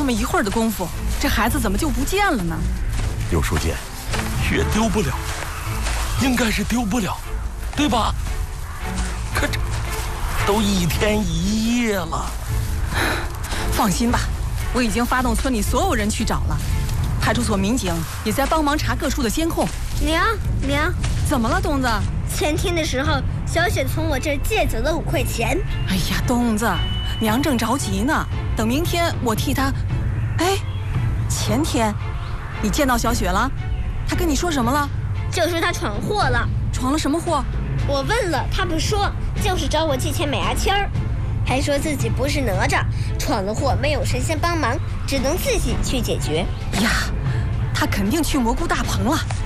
那么一会儿的功夫，这孩子怎么就不见了呢？ 刘书记，也丢不了，应该是丢不了，对吧？可这都1天1夜了。 放心吧，我已经发动村里所有人去找了，派出所民警也在帮忙查各处的监控。 娘， 怎么了，东子？ 前天的时候，小雪从我这儿借走了5块钱。 哎呀，东子，娘正着急呢，等明天我替她。哎，前天你见到小雪了？她跟你说什么了？ 就说她闯祸了。 闯了什么祸？ 我问了，她不说，就是找我借钱买牙签儿，还说自己不是哪吒，闯了祸没有神仙帮忙，只能自己去解决。 呀，她肯定去蘑菇大棚了。